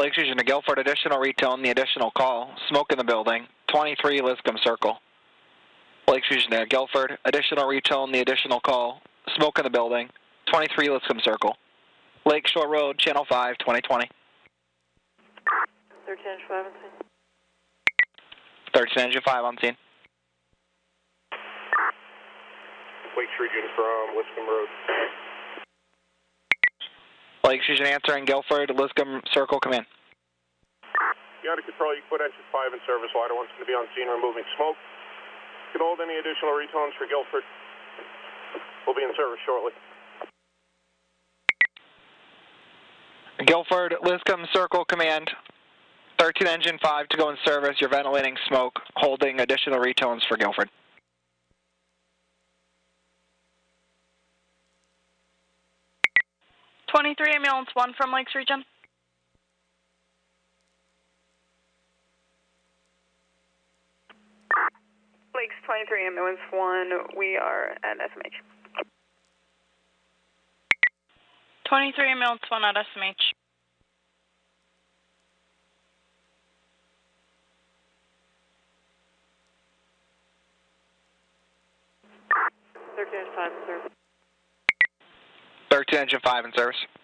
Lake Fusion to Guilford, additional retone, the additional call. Smoke in the building. 23 Liscum Circle. Lake Fusion to Guilford, additional retone, the additional call. Smoke in the building. 23 Liscum Circle. Lakeshore Road, Channel 5, 2020. 13 Engine 5 on scene. 13 Engine 5 on scene. Lakeshore Region from Liscum Road. Lake Fusion answering Guilford, Liscum Circle, come in. Out of control, you put engine 5 in service. Wider one's going to be on scene removing smoke. You can hold any additional retones for Guilford. We'll be in service shortly. Guilford, Liscum Circle, command. 13 Engine 5 to go in service. You're ventilating smoke, holding additional retones for Guilford. '23 Ambulance 1 from Lakes Region. Lakes 23 Ambulance 1, we are at SMH. 23 Ambulance 1 at SMH. Engine 5 in service. 13 Engine 5 in service.